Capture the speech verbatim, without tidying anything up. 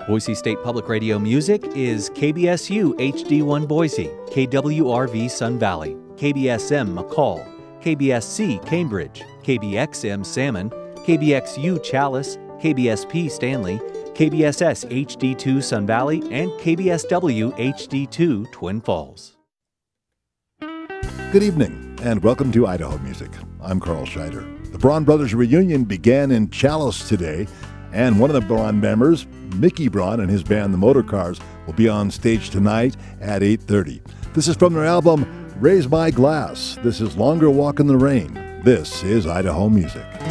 Boise State Public Radio music is K B S U H D one Boise, K W R V Sun Valley, K B S M McCall, K B S C Cambridge, K B X M Salmon, K B X U Chalice, K B S P Stanley, K B S S H D two Sun Valley, and K B S W H D two Twin Falls. Good evening, and welcome to Idaho Music. I'm Carl Scheider. The Braun Brothers reunion began in Chalice today, and one of the Braun members, Mickey Braun, and his band, the Motorcars, will be on stage tonight at eight thirty. This is from their album, Raise My Glass. This is Longer Walk in the Rain. This is Idaho Music.